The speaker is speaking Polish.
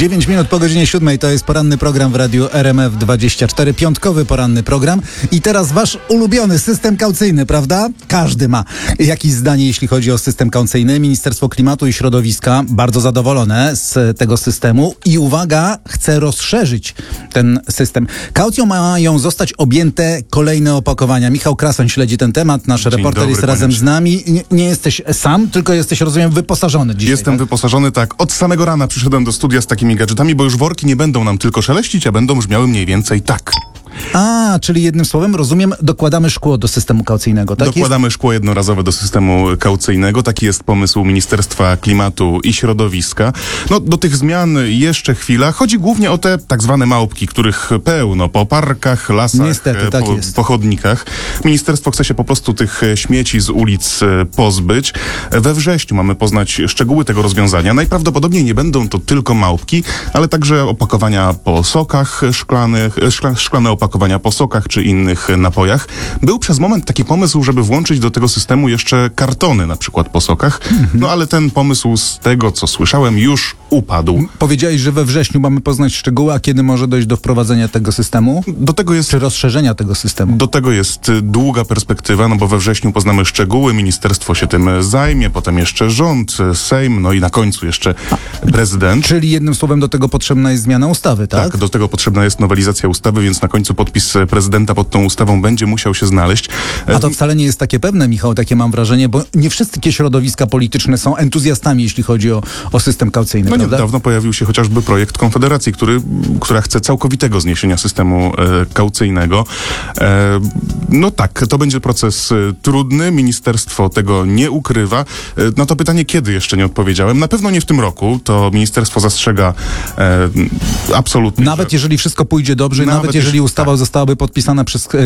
9 minut po godzinie 7 to jest poranny program w radiu RMF24, piątkowy poranny program. I teraz wasz ulubiony system kaucyjny, prawda? Każdy ma jakieś zdanie, jeśli chodzi o system kaucyjny. Ministerstwo Klimatu i Środowiska bardzo zadowolone z tego systemu i uwaga, chce rozszerzyć ten system. Kaucją mają zostać objęte kolejne opakowania. Michał Krasoń śledzi ten temat, nasz reporter jest razem z nami. Nie jesteś sam, tylko jesteś, rozumiem, wyposażony dzisiaj. Jestem wyposażony, tak. Od samego rana przyszedłem do studia z takimi gadżetami, bo już worki nie będą nam tylko szeleścić, a będą brzmiały mniej więcej tak. A, czyli jednym słowem, rozumiem, dokładamy szkło do systemu kaucyjnego, tak? Dokładamy szkło jednorazowe do systemu kaucyjnego. Taki jest pomysł Ministerstwa Klimatu i Środowiska. No, do tych zmian jeszcze chwila. Chodzi głównie o te tak zwane małpki, których pełno po parkach, lasach, niestety, tak po chodnikach. Ministerstwo chce się po prostu tych śmieci z ulic pozbyć. We wrześniu mamy poznać szczegóły tego rozwiązania. Najprawdopodobniej nie będą to tylko małpki, ale także opakowania po sokach szklanych, szklane opakowania po sokach czy innych napojach. Był przez moment taki pomysł, żeby włączyć do tego systemu jeszcze kartony, na przykład po sokach. No ale ten pomysł, z tego co słyszałem, już upadł. Powiedziałeś, że we wrześniu mamy poznać szczegóły, a kiedy może dojść do wprowadzenia tego systemu? Do tego jest... Czy rozszerzenia tego systemu? Do tego jest długa perspektywa, no bo we wrześniu poznamy szczegóły, ministerstwo się tym zajmie, potem jeszcze rząd, Sejm, no i na końcu jeszcze prezydent. Czyli jednym słowem do tego potrzebna jest zmiana ustawy, tak? Tak, do tego potrzebna jest nowelizacja ustawy, więc na końcu podpis prezydenta pod tą ustawą będzie musiał się znaleźć. A to wcale nie jest takie pewne, Michał, takie mam wrażenie, bo nie wszystkie środowiska polityczne są entuzjastami, jeśli chodzi o system kaucyjny, no prawda? Niedawno pojawił się chociażby projekt Konfederacji, która chce całkowitego zniesienia systemu kaucyjnego. No tak, to będzie proces trudny, ministerstwo tego nie ukrywa. No to pytanie, kiedy jeszcze nie odpowiedziałem. Na pewno nie w tym roku, to ministerstwo zastrzega absolutnie. Nawet jeżeli wszystko pójdzie dobrze, nawet jeżeli ustawa zostałaby podpisana przez